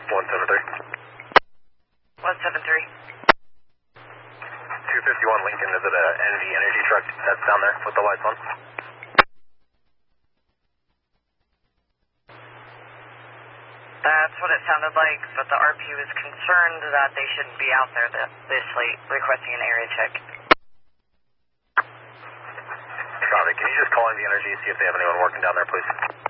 173. 173. 251 Lincoln, is it a NV Energy truck that's down there with the lights on? That's what it sounded like, but the RPU is concerned that they shouldn't be out there this late, requesting an area check. Copy. Can you just call in the Energy, see if they have anyone working down there, please?